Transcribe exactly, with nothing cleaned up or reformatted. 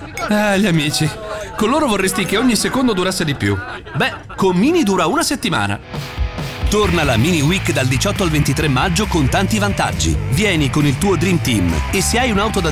Ah, gli amici. Con loro vorresti che ogni secondo durasse di più. Beh, con Mini dura una settimana. Torna la Mini Week dal diciotto al ventitré maggio con tanti vantaggi. Vieni con il tuo Dream Team e se hai un'auto da